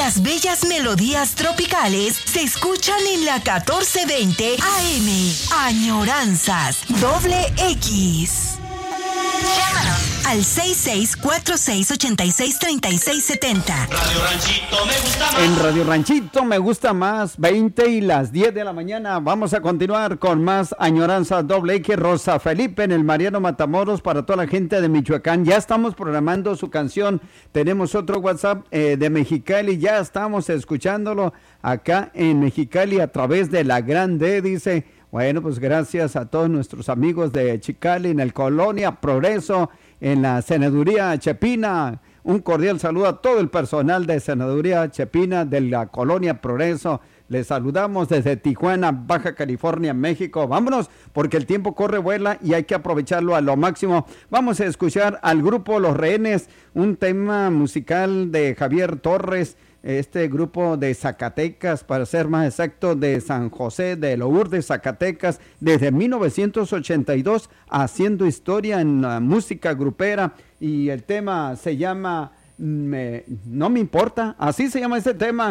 Las bellas melodías tropicales se escuchan en la 1420 AM. Añoranzas X. Llámanos al 6646863670. Radio Ranchito me gusta más. En Radio Ranchito me gusta más, 20 y las 10 de la mañana. Vamos a continuar con más Añoranzas X. Rosa Felipe en el Mariano Matamoros para toda la gente de Michoacán. Ya estamos programando su canción. Tenemos otro WhatsApp de Mexicali. Ya estamos escuchándolo acá en Mexicali a través de la Grande, dice. Bueno, pues gracias a todos nuestros amigos de Chicali, en el Colonia Progreso, en la Senaduría Chepina. Un cordial saludo a todo el personal de Senaduría Chepina de la Colonia Progreso. Les saludamos desde Tijuana, Baja California, México. Vámonos, porque el tiempo corre, vuela y hay que aprovecharlo a lo máximo. Vamos a escuchar al grupo Los Rehenes, un tema musical de Javier Torres. Este grupo de Zacatecas, para ser más exacto, de San José de Lourdes, Zacatecas, desde 1982, haciendo historia en la música grupera, y el tema se llama No me importa, así se llama este tema.